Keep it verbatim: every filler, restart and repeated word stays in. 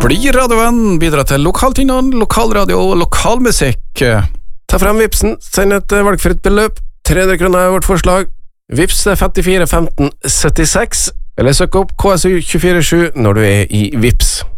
Bli radiovenn, bidra til lokaltinnene, lokalradio og lokalmusikk. Ta frem Vipsen, send et valgfritt beløp. tre hundre kroner er vårt forslag. Vips er femtifire femten syttiseks, eller søk opp K S U to fire sju når du er i Vips.